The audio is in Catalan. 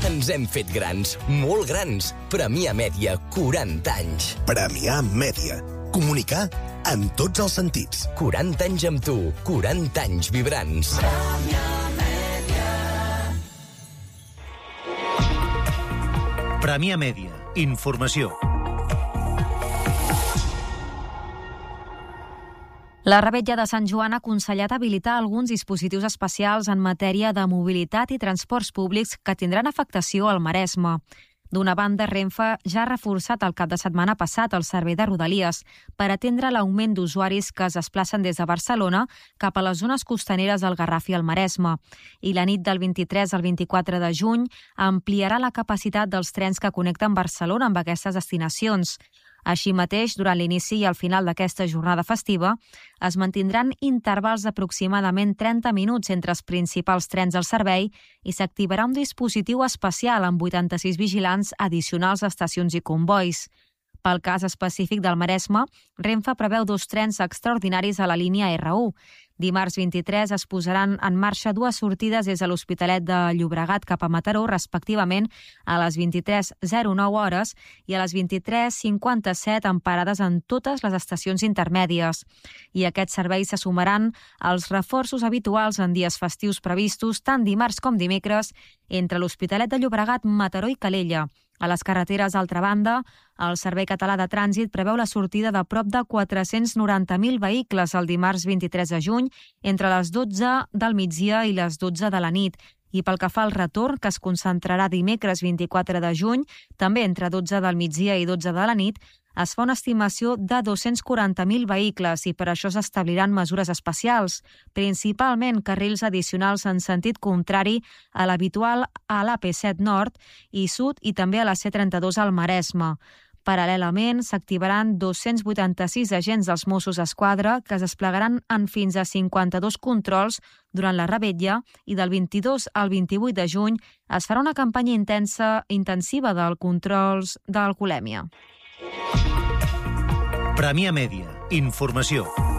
Ens hem fet grans, molt grans. Premià Mèdia, 40 anys. Premià Mèdia. Comunicar en tots els sentits. 40 anys amb tu, 40 anys vibrants. Premià Mèdia. Informació. La Revetlla de Sant Joan ha aconsellat habilitar alguns dispositius especials en matèria de mobilitat i transports públics que tindran afectació al Maresme. D'una banda, Renfe ja ha reforçat el cap de setmana passat el servei de Rodalies per atendre l'augment d'usuaris que es desplacen des de Barcelona cap a les zones costaneres del Garraf i el Maresme. I la nit del 23 al 24 de juny ampliarà la capacitat dels trens que connecten Barcelona amb aquestes destinacions. Així mateix, durant l'inici i al final d'aquesta jornada festiva, es mantindran intervals d'aproximadament 30 minuts entre els principals trens del servei i s'activarà un dispositiu especial amb 86 vigilants addicionals a estacions i convois. Pel cas específic del Maresme, Renfe preveu 2 trens extraordinaris a la línia R1. Dimarts 23 es posaran en marxa 2 sortides des de l'Hospitalet de Llobregat cap a Mataró, respectivament a les 23:09 hores i a les 23:57 amb parades en totes les estacions intermèdies. I aquests serveis se sumaran als reforços habituals en dies festius previstos tant dimarts com dimecres entre l'Hospitalet de Llobregat, Mataró i Calella. A les carreteres, d'altra banda, el Servei Català de Trànsit preveu la sortida de prop de 490.000 vehicles el dimarts 23 de juny entre les 12 del migdia i les 12 de la nit. I pel que fa al retorn, que es concentrarà dimecres 24 de juny, també entre 12 del migdia i 12 de la nit, es fa una estimació de 240.000 vehicles i per això s'establiran mesures especials, principalment carrils addicionals en sentit contrari a l'habitual a l'AP7 Nord i Sud i també a la C32 al Maresme. Paral·lelament, s'activaran 286 agents dels Mossos d'Esquadra que es desplegaran en fins a 52 controls durant la Revetlla i del 22 al 28 de juny es farà una campanya intensiva de controls d'alcoholèmia. Premià Mèdia. Informació.